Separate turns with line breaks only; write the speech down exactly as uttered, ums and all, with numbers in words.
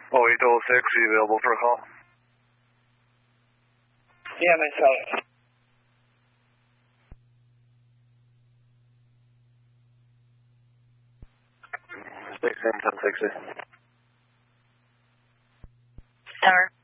oh eight oh six, are you available for a call?
Yeah, myself.
six M ten sixty.
Tower.